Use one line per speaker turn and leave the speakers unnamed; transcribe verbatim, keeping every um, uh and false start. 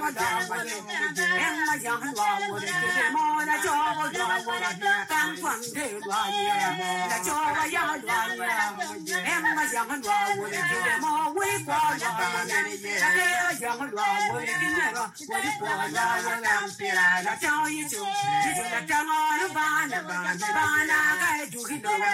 mà đào mà em mà giang hoa của cái mò đã cho vào đoàn của cam phần thế đoàn đã cho vào giang đoàn em mà giang hoa của cái mò quý qua đoàn đã cái giang hoa của cái nhà đó quý qua đoàn đã cho yêu chú yêu chú đã cho nó ba na ba na cái chú khi đó